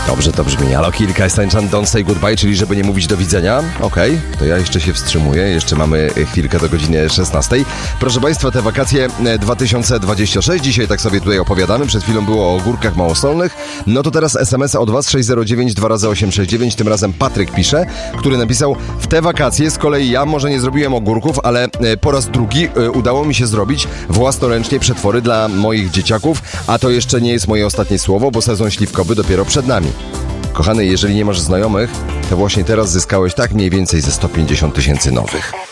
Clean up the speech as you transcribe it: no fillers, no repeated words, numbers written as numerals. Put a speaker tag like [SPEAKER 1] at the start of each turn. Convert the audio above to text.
[SPEAKER 1] Dobrze to brzmi. Alo, kilka jest tańczan Don't Say Goodbye, czyli żeby nie mówić do widzenia. Okej, to ja jeszcze się wstrzymuję. Jeszcze mamy chwilkę do godziny 16. Proszę Państwa, te wakacje 2026. Dzisiaj tak sobie tutaj opowiadamy. Przed chwilą było o ogórkach małosolnych. No to teraz SMS od Was 609 2x869. Tym razem Patryk pisze, który napisał: w te wakacje z kolei ja może nie zrobiłem ogórków, ale po raz drugi udało mi się zrobić własnoręcznie przetwory dla moich dzieciaków, a to jeszcze nie jest moje ostatnie słowo, bo sezon śliwkowy dopiero przed nami. Kochany, jeżeli nie masz znajomych, to właśnie teraz zyskałeś tak mniej więcej ze 150 000 nowych.